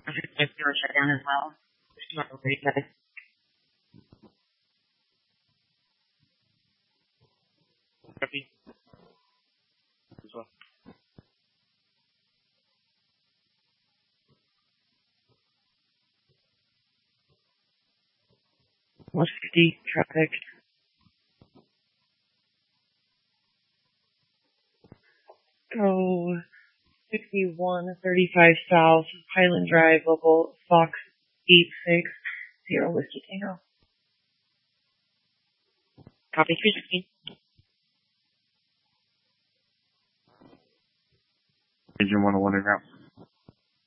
I think my zero shut down as well. Just not worried about it. Copy. As well. 150 traffic. Go 6135 South, Highland Drive, local Fox 860 Whiskey Tango. Copy 316. Engine 101 en route.